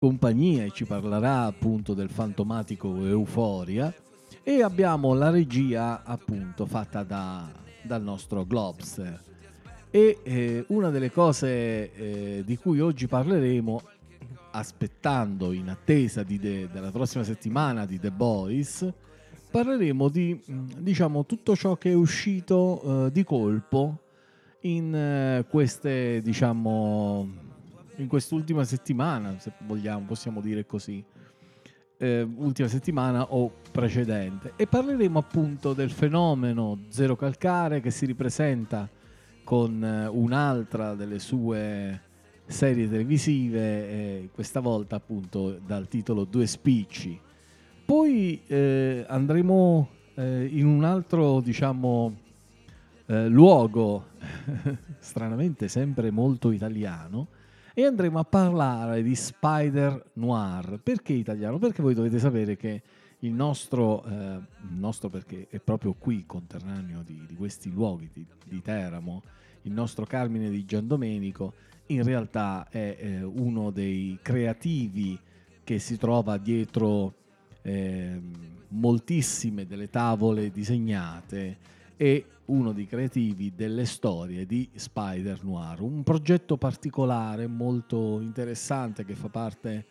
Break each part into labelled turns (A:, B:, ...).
A: compagnia e ci parlerà appunto del fantomatico Euphoria, e abbiamo la regia appunto fatta dal nostro Globster. E una delle cose di cui oggi parleremo, aspettando in attesa della prossima settimana di The Boys, parleremo di diciamo tutto ciò che è uscito di colpo in queste diciamo in quest'ultima settimana, se vogliamo, possiamo dire così, ultima settimana o precedente, e parleremo appunto del fenomeno Zero Calcare che si ripresenta con un'altra delle sue serie televisive, questa volta appunto dal titolo Due Spicci. Poi andremo in un altro, diciamo, luogo, stranamente sempre molto italiano, e andremo a parlare di Spider Noir. Perché italiano? Perché voi dovete sapere che il nostro perché è proprio qui, conterraneo di questi luoghi, di Teramo, il nostro Carmine di Giandomenico, in realtà è uno dei creativi che si trova dietro moltissime delle tavole disegnate, e uno dei creativi delle storie di Spider Noir, un progetto particolare molto interessante che fa parte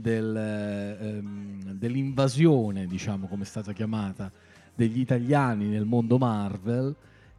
A: dell'invasione, diciamo, come è stata chiamata, degli italiani nel mondo Marvel.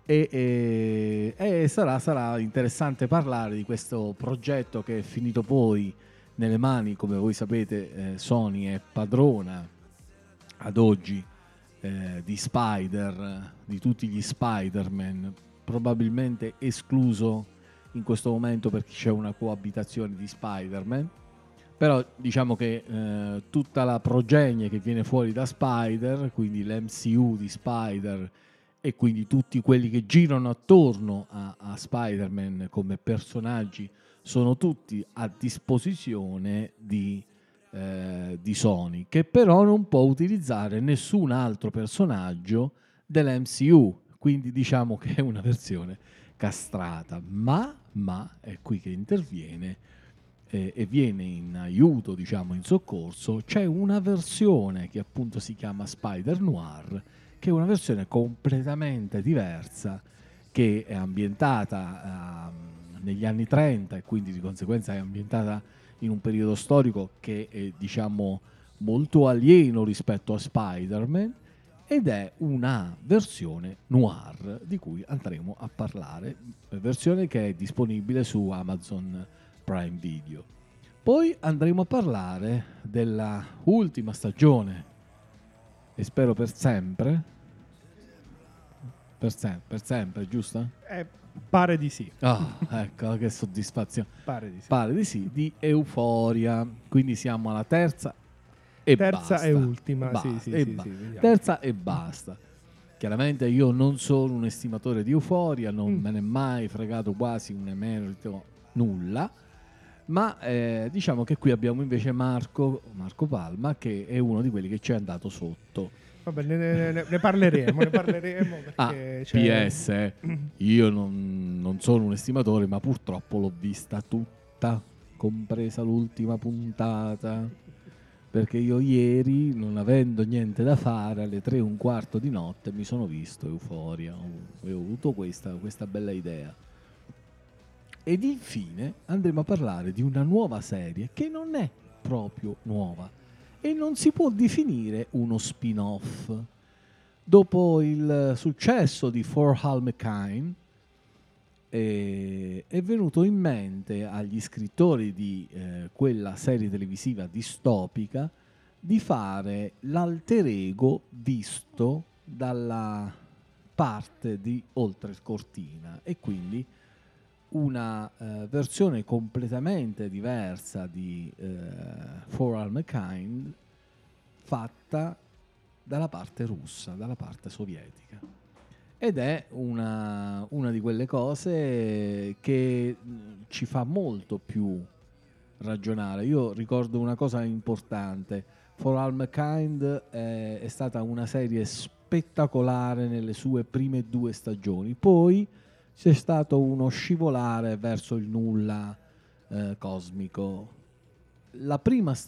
A: E sarà interessante parlare di questo progetto che è finito poi nelle mani, come voi sapete, Sony è padrona ad oggi di Spider, di tutti gli Spider-Man, probabilmente escluso in questo momento perché c'è una coabitazione di Spider-Man. Però diciamo che tutta la progenie che viene fuori da Spider, quindi l'MCU di Spider, e quindi tutti quelli che girano attorno a Spider-Man come personaggi, sono tutti a disposizione di Sony, che però non può utilizzare nessun altro personaggio dell'MCU, quindi diciamo che è una versione castrata, ma è qui che interviene e viene in aiuto, diciamo in soccorso. C'è una versione che appunto si chiama Spider Noir, che è una versione completamente diversa, che è ambientata negli anni 30 e quindi di conseguenza è ambientata in un periodo storico che è, diciamo, molto alieno rispetto a Spider-Man, ed è una versione noir di cui andremo a parlare, versione che è disponibile su Amazon Prime Video. Poi andremo a parlare della ultima stagione, e spero per sempre, giusto?
B: Pare di sì.
A: Ecco, che soddisfazione.
B: Pare di sì.
A: Pare di sì, di Euphoria. Quindi siamo alla terza e
B: Terza
A: basta.
B: e ultima,
A: Basta,
B: sì,
A: e
B: vediamo.
A: terza e basta. Chiaramente io non sono un estimatore di Euphoria, non me ne è mai fregato quasi un emerito, nulla. Ma diciamo che qui abbiamo invece Marco Palma, che è uno di quelli che ci è andato sotto.
B: Vabbè, ne parleremo, perché
A: PS, io non sono un estimatore, ma purtroppo l'ho vista tutta, compresa l'ultima puntata, perché io ieri, non avendo niente da fare, alle 3:15 di notte mi sono visto Euphoria, e ho avuto questa bella idea. Ed infine andremo a parlare di una nuova serie che non è proprio nuova e non si può definire uno spin-off. Dopo il successo di For All Mankind è venuto in mente agli scrittori di quella serie televisiva distopica di fare l'alter ego visto dalla parte di oltre il cortina, e quindi una versione completamente diversa di For All Mankind, fatta dalla parte russa, dalla parte sovietica. Ed è una di quelle cose che ci fa molto più ragionare. Io ricordo una cosa importante: For All Mankind è stata una serie spettacolare nelle sue prime 2 stagioni, poi c'è stato uno scivolare verso il nulla cosmico. la prima